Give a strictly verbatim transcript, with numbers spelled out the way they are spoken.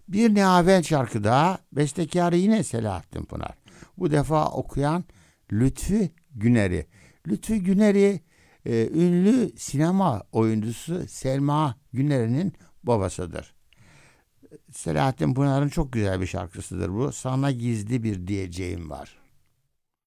Bir Nehavel şarkı daha, bestekarı yine Selahattin Pınar. Bu defa okuyan Lütfü Güner'i. Lütfü Güner'i e, ünlü sinema oyuncusu Selma Güner'in babasıdır. Selahattin Pınar'ın çok güzel bir şarkısıdır bu. Sana gizli bir diyeceğim var.